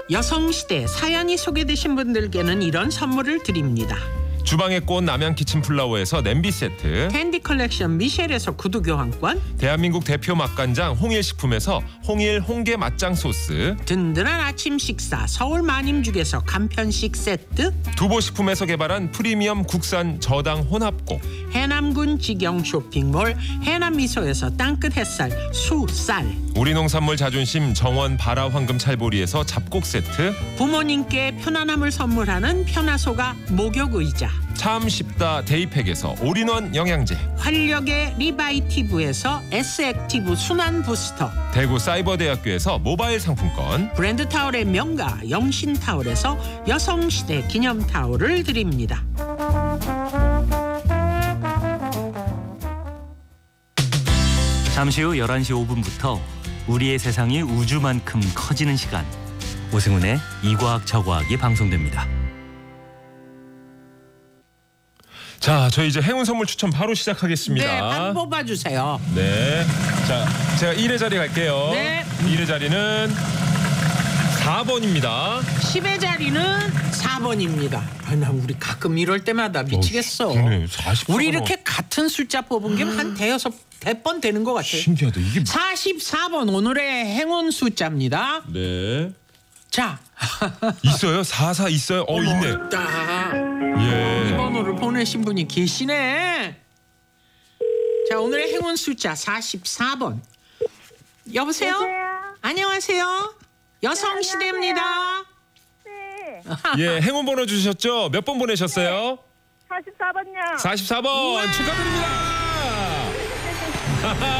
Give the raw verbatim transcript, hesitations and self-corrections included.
여성시대 사연이 소개되신 분들께는 이런 선물을 드립니다. 주방의 꽃 남양 키친플라워에서 냄비 세트, 캔디 컬렉션 미셸에서 구두 교환권, 대한민국 대표 맛간장 홍일식품에서 홍일 홍게 맛장 소스, 든든한 아침 식사 서울 마님죽에서 간편식 세트, 두보식품에서 개발한 프리미엄 국산 저당 혼합곡, 해남군 직영 쇼핑몰 해남미소에서 땅끝 햇살 수쌀, 우리 농산물 자존심 정원 바라 황금 찰보리에서 잡곡 세트, 부모님께 편안함을 선물하는 편화소가 목욕의자, 참 쉽다 데이팩에서 올인원 영양제, 활력의 리바이티브에서 S액티브 순환 부스터, 대구 사이버대학교에서 모바일 상품권, 브랜드 타올의 명가 영신타올에서 여성시대 기념타올을 드립니다. 잠시 후 열한 시 오 분부터 우리의 세상이 우주만큼 커지는 시간, 오승훈의 이과학 저과학이 방송됩니다. 자, 저희 이제 행운 선물 추첨 바로 시작하겠습니다. 네, 한 뽑아주세요. 네. 자, 제가 일 회 자리 갈게요. 네. 일 회 자리는 사 번입니다. 십 회 자리는 사 번입니다. 아, 나 우리 가끔 이럴 때마다 미치겠어. 네, 사십사 번. 우리 이렇게 같은 숫자 뽑은 게 한 대여섯 대번 되는 것 같아요. 신기하다. 이게 사십사 번 오늘의 행운 숫자입니다. 네. 자, 있어요? 사사 있어요? 어, 있네. 있다. 예. 이 번호를 보내신 분이 계시네. 자, 오늘의 행운 숫자 사십사 번. 여보세요? 여보세요? 안녕하세요. 여성시대입니다. 네, 예, 행운 번호 주셨죠? 몇 번 보내셨어요? 사십사 번요. 사십사 번 축하드립니다.